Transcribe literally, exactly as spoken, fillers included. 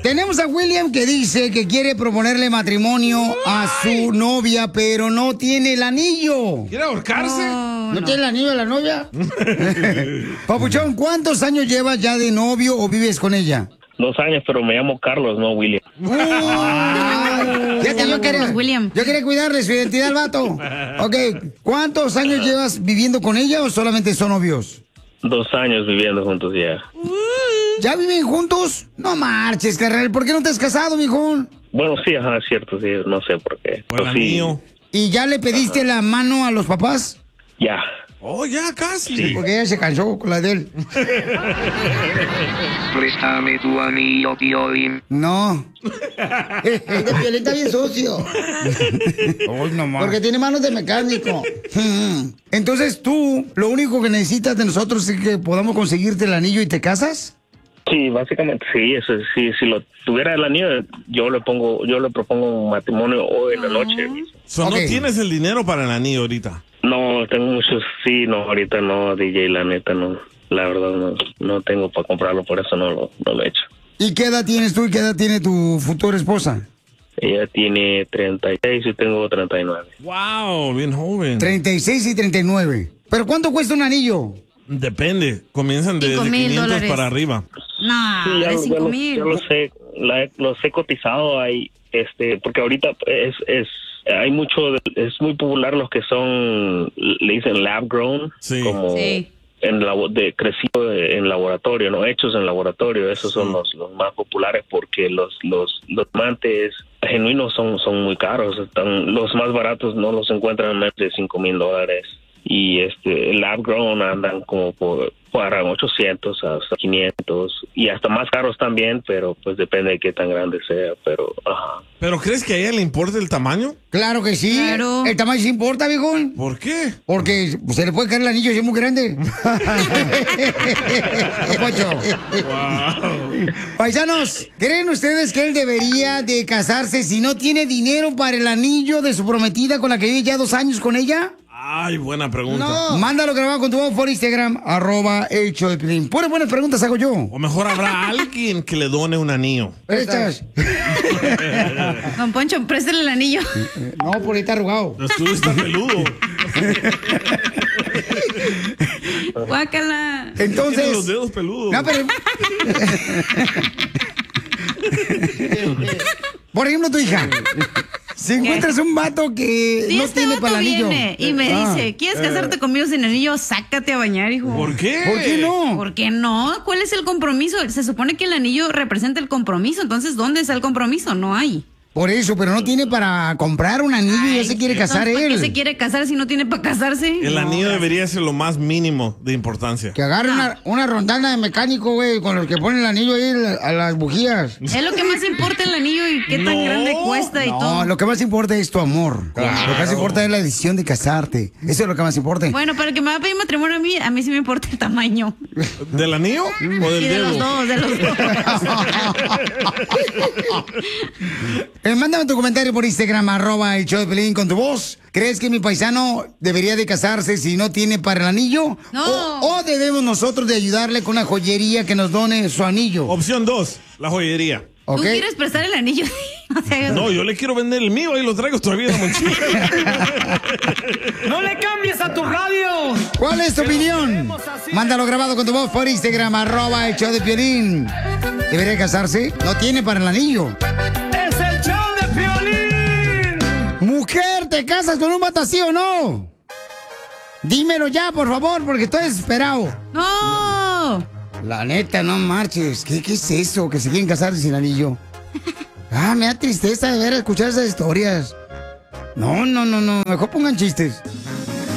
Tenemos a William que dice que quiere proponerle matrimonio a su novia, pero no tiene el anillo. ¿Quiere ahorcarse? Oh, ¿No, ¿No tiene el anillo de la novia? Papuchón, ¿cuántos años llevas ya de novio o vives con ella? Dos años, pero me llamo Carlos, no William. Uh, ya que yo, quería, William. yo quería cuidarle su identidad al vato. Ok, ¿cuántos años llevas viviendo con ella o solamente son novios? Dos años viviendo juntos ya. ¿Ya viven juntos? No marches, carnal. ¿Por qué no te has casado, mijo? Bueno, sí, ajá, es cierto, sí, no sé por qué. Por el anillo. ¿Y ya le pediste ajá. la mano a los papás? Ya. Oh, ya casi. Sí. Porque ella se cansó con la de él. Préstame tu anillo, Piolín. No. El de Piolín está bien sucio. Oh, no, porque tiene manos de mecánico. Entonces tú, lo único que necesitas de nosotros es que podamos conseguirte el anillo y te casas. Sí, básicamente sí, eso sí, si lo tuviera el anillo, yo le pongo, yo le propongo un matrimonio hoy en la noche. So, okay. ¿No tienes el dinero para el anillo ahorita? No, tengo muchos, sí, no, ahorita no, D J, la neta, no, la verdad no, no tengo para comprarlo, por eso no lo, no lo he hecho. ¿Y qué edad tienes tú y qué edad tiene tu futura esposa? Ella tiene treinta y seis y tengo treinta y nueve. Wow, bien joven. treinta y seis y treinta y nueve. ¿Pero cuánto cuesta un anillo? Depende, comienzan de quinientos dólares para arriba. No, sí, ya, de cinco mil. Yo lo sé, la, los he cotizado ahí, este, porque ahorita es, es, hay mucho, es muy popular los que son, le dicen lab grown, sí. como sí. en la, de crecido en laboratorio, no hechos en laboratorio. Esos sí. son los, los más populares porque los, los, los diamantes genuinos son, son muy caros. Están, los más baratos no los encuentran en menos de cinco mil dólares. Y este, el lab grown andan como por, para ochocientos hasta quinientos y hasta más caros también, pero pues depende de qué tan grande sea, pero ajá. ¿Pero crees que a ella le importa el tamaño? Claro que sí. Claro. El tamaño sí importa, viejón. ¿Por qué? Porque se le puede caer el anillo si es muy grande. Wow. Paisanos, ¿creen ustedes que él debería de casarse si no tiene dinero para el anillo de su prometida con la que vive ya dos años con ella? Ay, buena pregunta. No. Mándalo grabado con tu voz por Instagram, arroba el show de Piolín. Puras buenas preguntas hago yo. O mejor habrá alguien que le done un anillo. ¿Estas? Don Poncho, préstale el anillo. No, por ahí está arrugado. Los tuyos están peludo. Guácala. Entonces. Tiene los dedos peludos. No, pero. Por ejemplo, tu hija. Si encuentras un vato que si no este tiene para el anillo viene y me ah, dice, ¿quieres casarte conmigo sin anillo? Sácate a bañar, hijo. ¿Por qué? ¿Por qué no? ¿Por qué no? ¿Cuál es el compromiso? Se supone que el anillo representa el compromiso. Entonces, ¿dónde está el compromiso? No hay. Por eso, pero no tiene para comprar un anillo. Ay, y ya se quiere casar ¿para él. qué se quiere casar si no tiene para casarse? El no, anillo gracias. debería ser lo más mínimo de importancia. Que agarre no. una, una rondana de mecánico, güey, con los que ponen el anillo ahí a las bujías. Es lo que más importa el anillo y qué tan no, grande cuesta y no, todo. No, lo que más importa es tu amor. Claro. Lo que más importa es la decisión de casarte. Eso es lo que más importa. Bueno, para el que me va a pedir matrimonio a mí, a mí sí me importa el tamaño. ¿Del anillo o del y de dedo? los dos, de los dos. eh, mándame tu comentario por Instagram, arroba el show de Piolín con tu voz. ¿Crees que mi paisano debería de casarse si no tiene para el anillo? No. O, o debemos nosotros de ayudarle con una joyería que nos done su anillo. Opción dos, la joyería. ¿Tú ¿Okay? quieres prestar el anillo? O sea, no, yo le quiero vender el mío, ahí lo traigo todavía en la mochila. ¡No le cambies a tu radio! ¿Cuál es tu opinión? Mándalo grabado con tu voz por Instagram, arroba el show de Piolín. ¿Debería casarse? No tiene para el anillo. ¡Es el show de Piolín! Mujer, ¿te casas con un vato así o no? Dímelo ya, por favor, porque estoy desesperado. ¡No! La neta, no marches. ¿Qué, qué es eso? Que se quieren casar sin anillo. Ah, me da tristeza de ver escuchar esas historias. No, no, no, no. Mejor pongan chistes.